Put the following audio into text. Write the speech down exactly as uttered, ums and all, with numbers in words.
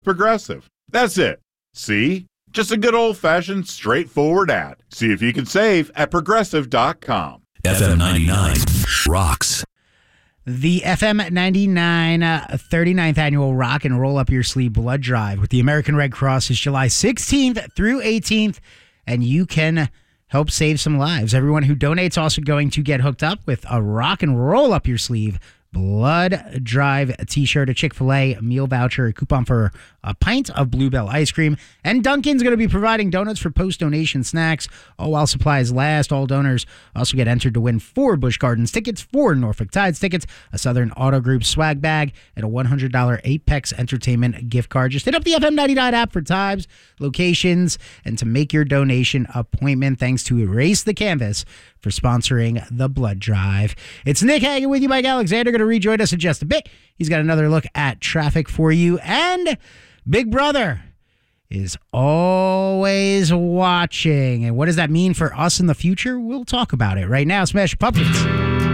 Progressive. That's it. See? Just a good old-fashioned, straightforward ad. See if you can save at progressive dot com. F M ninety-nine rocks. The F M ninety-nine uh, thirty-ninth Annual Rock and Roll Up Your Sleeve Blood Drive with the American Red Cross is July sixteenth through eighteenth, and you can help save some lives. Everyone who donates also going to get hooked up with a Rock and Roll Up Your Sleeve Blood Drive t-shirt, a Chick-fil-A meal voucher, a coupon for a pint of Bluebell ice cream, and Dunkin's going to be providing donuts for post-donation snacks, all while supplies last. All donors also get entered to win four Busch Gardens tickets, four Norfolk Tides tickets, a Southern Auto Group swag bag, and a one hundred dollars Apex Entertainment gift card. Just hit up the F M ninety-nine app for times, locations, and to make your donation appointment. Thanks to Erase the Canvas for sponsoring the Blood Drive. It's Nick Hagan with you, Mike Alexander, going to rejoin us in just a bit. He's got another look at traffic for you, and Big Brother is always watching. And what does that mean for us in the future? We'll talk about it right now. Smash Puppets.